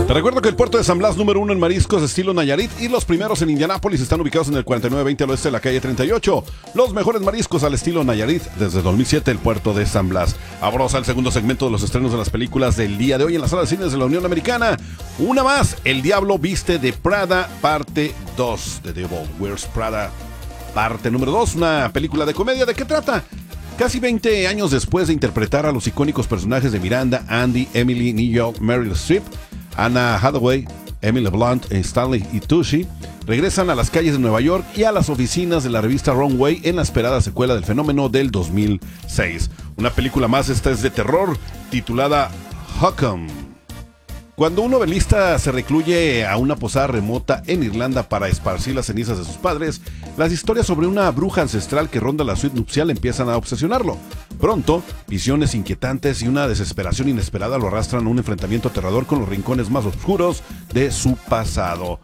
Te recuerdo que el puerto de San Blas, número 1 en mariscos estilo Nayarit, y los primeros en Indianápolis están ubicados en el 4920 al oeste de la calle 38. Los mejores mariscos al estilo Nayarit desde 2007, el puerto de San Blas. Abrosa el segundo segmento de los estrenos de las películas del día de hoy en la sala de cines de la Unión Americana. Una más, El Diablo Viste de Prada, parte 2. The Devil Wears Prada, parte número 2, una película de comedia. ¿De qué trata? Casi 20 años después de interpretar a los icónicos personajes de Miranda, Andy, Emily, Neil, Meryl Streep, Anna Hathaway, Emily Blunt, Stanley y Tucci, regresan a las calles de Nueva York y a las oficinas de la revista Runway en la esperada secuela del Fenómeno del 2006. Una película más, esta es de terror, titulada Huckham. Cuando un novelista se recluye a una posada remota en Irlanda para esparcir las cenizas de sus padres, las historias sobre una bruja ancestral que ronda la suite nupcial empiezan a obsesionarlo. Pronto, visiones inquietantes y una desesperación inesperada lo arrastran a un enfrentamiento aterrador con los rincones más oscuros de su pasado.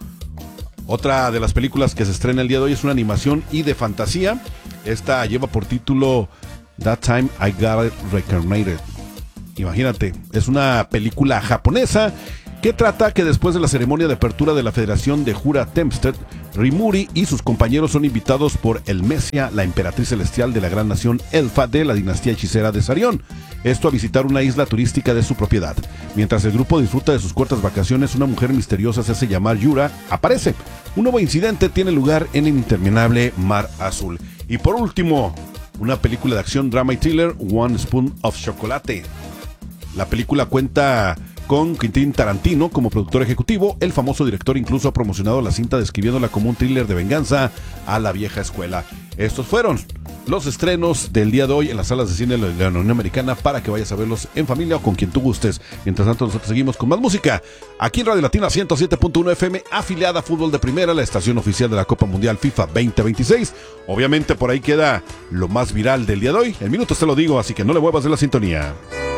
Otra de las películas que se estrena el día de hoy es una animación y de fantasía. Esta lleva por título That Time I Got It Reincarnated. Imagínate, es una película japonesa que trata que después de la ceremonia de apertura de la Federación de Jura Tempsted, Rimuri y sus compañeros son invitados por Elmesia, la emperatriz celestial de la gran nación elfa de la dinastía hechicera de Sarión, esto a visitar una isla turística de su propiedad. Mientras el grupo disfruta de sus cortas vacaciones, una mujer misteriosa se hace llamar Yura aparece. Un nuevo incidente tiene lugar en el interminable Mar Azul. Y por último, una película de acción, drama y thriller, One Spoon of Chocolate. La película cuenta con Quentin Tarantino como productor ejecutivo. El famoso director incluso ha promocionado la cinta describiéndola como un thriller de venganza a la vieja escuela. Estos fueron los estrenos del día de hoy en las salas de cine de la Unión Americana para que vayas a verlos en familia o con quien tú gustes. Mientras tanto, nosotros seguimos con más música aquí en Radio Latina 107.1 FM, afiliada a Fútbol de Primera, la estación oficial de la Copa Mundial FIFA 2026. Obviamente por ahí queda lo más viral del día de hoy. En minutos te lo digo, así que no le muevas de la sintonía.